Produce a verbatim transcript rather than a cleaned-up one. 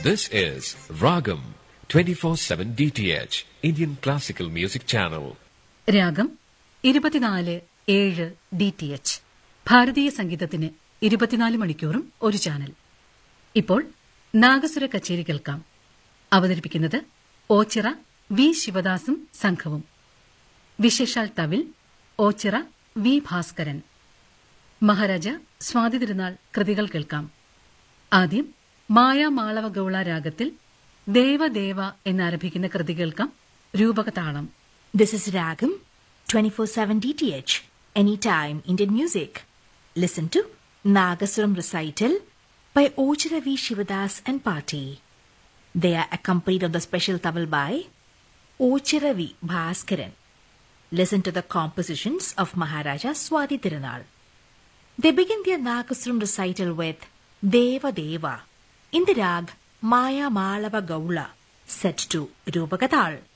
This is Ragam twenty-four seven D T H, Indian Classical Music Channel. രാഗം ഇരുപത്തിനാല് ഏഴ് D T H, ഭാരതീയ സംഗീതത്തിന് ഇരുപത്തിനാല് മണിക്കൂറും ഒരു ചാനൽ. ഇപ്പോൾ നാഗസുര കച്ചേരി കേൾക്കാം. അവതരിപ്പിക്കുന്നത് ഓച്ചിറ വി ശിവദാസും സംഘവും. വിശേഷാൽ തവിൽ ഓച്ചിറ വി ഭാസ്കരൻ. മഹാരാജ സ്വാതി തിരുനാൾ കൃതികൾ കേൾക്കാം. ആദ്യം മായാമാളവ ഗൌള രാഗത്തിൽ ദേവദേവ എന്നാരംഭിക്കുന്ന കൃതി കേൾക്കാം. രൂപകതാളം. This is Ragam twenty-four seven D T H, anytime Indian music. Listen to Nagasuram recital by Ochira V. Shivadas and party. They are accompanied on the special tawal by Ochira V. Bhaskaran. Listen to the compositions of Maharaja Swati Tirunal. They begin their Nagasuram recital with Deva Deva in the rag Maya Malava Gaula, set to Rupakatal.